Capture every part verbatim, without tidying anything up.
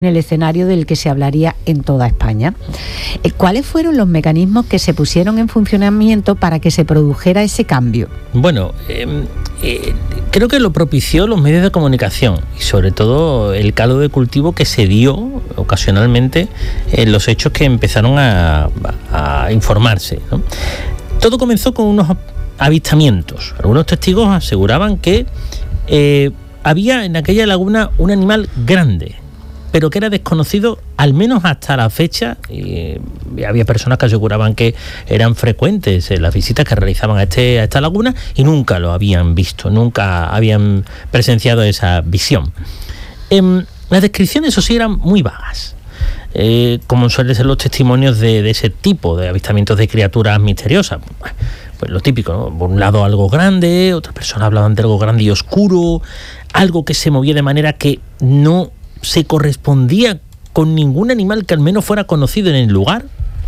en el escenario del que se hablaría en toda España. ¿Cuáles fueron los mecanismos que se pusieron en funcionamiento para que se produjera ese cambio? Bueno, eh, eh, creo que lo propició los medios de comunicación y sobre todo el caldo de cultivo que se dio ocasionalmente en los hechos que empezaron a, a informarse, ¿no? Todo comenzó con unos avistamientos. Algunos testigos aseguraban que eh, había en aquella laguna un animal grande, pero que era desconocido, al menos hasta la fecha. Y había personas que aseguraban que eran frecuentes las visitas que realizaban a, este, a esta laguna y nunca lo habían visto, nunca habían presenciado esa visión. Eh, las descripciones, eso sí, eran muy vagas, eh, como suelen ser los testimonios de, de ese tipo de avistamientos de criaturas misteriosas. Pues lo típico, ¿no? Por un lado algo grande, otras personas hablaban de algo grande y oscuro, algo que se movía de manera que no se correspondía con ningún animal que al menos fuera conocido en el lugar,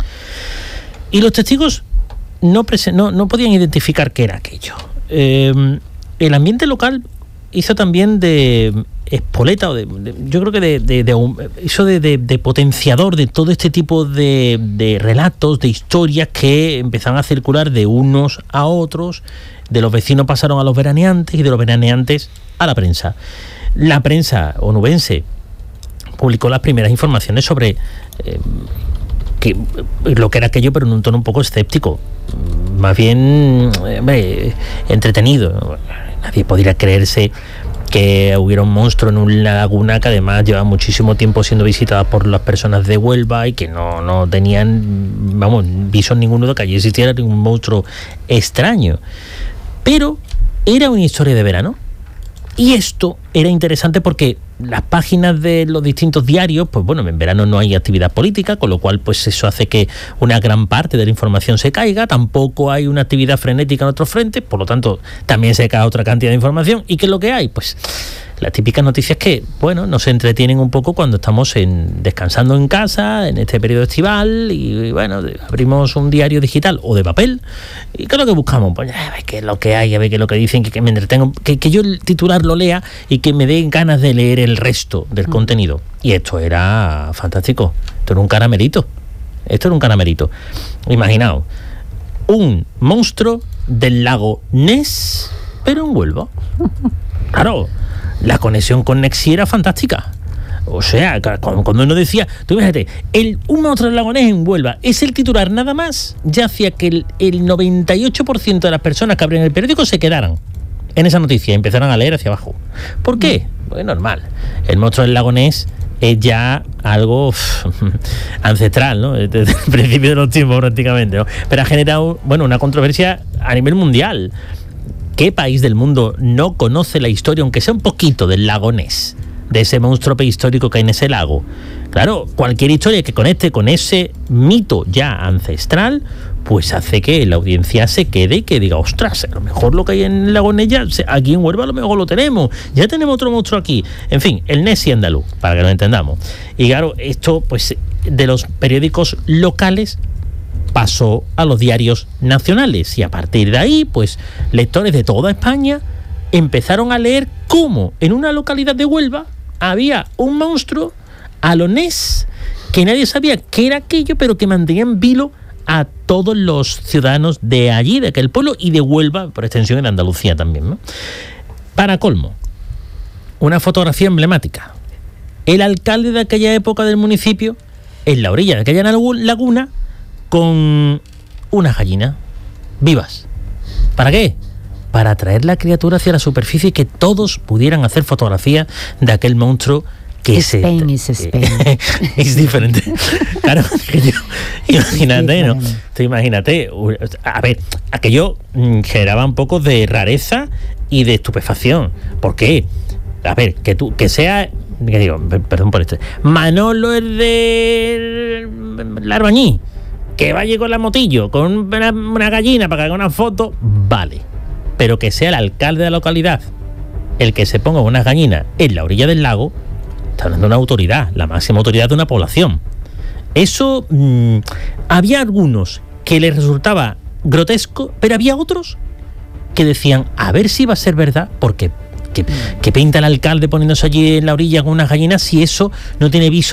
y los testigos no, prese- no, no podían identificar qué era aquello. Eh, el ambiente local hizo también de espoleta, o de, de, yo creo que de, de, de, hizo de, de, de potenciador de todo este tipo de, de relatos, de historias que empezaron a circular de unos a otros. De los vecinos pasaron a los veraneantes y de los veraneantes a la prensa. La prensa onubense publicó las primeras informaciones sobre eh, que, lo que era aquello, pero en un tono un poco escéptico, más bien eh, entretenido. Nadie podría creerse que hubiera un monstruo en una laguna que además lleva muchísimo tiempo siendo visitada por las personas de Huelva y que no, no tenían, vamos, visto ninguno de que allí existiera ningún monstruo extraño. Pero era una historia de verano. Y esto era interesante porque las páginas de los distintos diarios, pues bueno, en verano no hay actividad política, con lo cual pues eso hace que una gran parte de la información se caiga. Tampoco hay una actividad frenética en otros frentes, por lo tanto también se cae otra cantidad de información. ¿Y qué es lo que hay? Pues las típicas noticias que, bueno, nos entretienen un poco cuando estamos en, descansando en casa, en este periodo estival, y, y bueno, abrimos un diario digital o de papel, y ¿qué es lo que buscamos? Pues a ver qué es lo que hay, a ver qué es lo que dicen, que, que me entretengo, que, que yo el titular lo lea y que me den ganas de leer el resto del mm. contenido. Y esto era fantástico, esto era un caramelito, esto era un caramelito. Imaginaos, un monstruo del lago Ness, pero en Huelva. Claro, la conexión con Nexi era fantástica. O sea, cuando uno decía, tú imagínate, el, un monstruo del lago Ness en Huelva, es el titular nada más, ya hacía que el, el noventa y ocho por ciento de las personas que abrían el periódico se quedaran en esa noticia y empezaran a leer hacia abajo. ¿Por qué? Pues es normal. El monstruo del lago Ness es ya algo uff, ancestral, ¿no? Desde el principio de los tiempos prácticamente, ¿no? Pero ha generado, bueno, una controversia a nivel mundial. ¿Qué país del mundo no conoce la historia, aunque sea un poquito, del lago Ness, de ese monstruo prehistórico que hay en ese lago? Claro, cualquier historia que conecte con ese mito ya ancestral, pues hace que la audiencia se quede y que diga, ostras, a lo mejor lo que hay en el lago Ness ya, aquí en Huelva a lo mejor lo tenemos, ya tenemos otro monstruo aquí. En fin, el Nessie andaluz, para que lo entendamos. Y claro, esto pues de los periódicos locales pasó a los diarios nacionales y a partir de ahí, pues lectores de toda España empezaron a leer cómo en una localidad de Huelva había un monstruo a lo Ness, que nadie sabía qué era aquello, pero que mantenía en vilo a todos los ciudadanos de allí, de aquel pueblo, y de Huelva, por extensión en Andalucía también, ¿no? Para colmo, una fotografía emblemática. El alcalde de aquella época del municipio, en la orilla de aquella laguna, con unas gallinas vivas. ¿Para qué? Para atraer la criatura hacia la superficie y que todos pudieran hacer fotografías de aquel monstruo que es Spain is Spain. Es diferente. Claro, aquello, imagínate, ¿no? Tú imagínate, a ver, aquello generaba un poco de rareza y de estupefacción. ¿Por qué? A ver, que tú, que sea, que digo, perdón por esto, Manolo es de Larbañí, que vaya con la motillo, con una, una gallina para que haga una foto, vale. Pero que sea el alcalde de la localidad el que se ponga unas gallinas en la orilla del lago, está hablando de una autoridad, la máxima autoridad de una población. Eso, mmm, había algunos que les resultaba grotesco, pero había otros que decían, a ver si va a ser verdad, porque que, que pinta el alcalde poniéndose allí en la orilla con unas gallinas si eso no tiene viso